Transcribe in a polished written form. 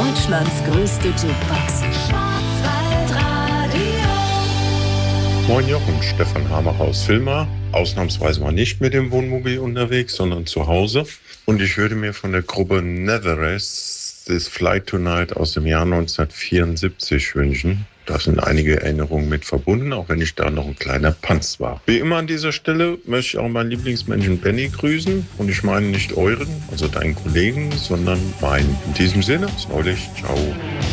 Deutschlands größte Jukebox. Moin Jochen, Stefan Hamacher aus Vilma. Ausnahmsweise mal nicht mit dem Wohnmobil unterwegs, sondern zu Hause. Und ich würde mir von der Gruppe Neverest This Flight Tonight aus dem Jahr 1974 wünschen. Da sind einige Erinnerungen mit verbunden, auch wenn ich da noch ein kleiner Panz war. Wie immer an dieser Stelle möchte ich auch meinen Lieblingsmenschen Benny grüßen. Und ich meine nicht euren, also deinen Kollegen, sondern meinen. In diesem Sinne, Saulicht, ciao.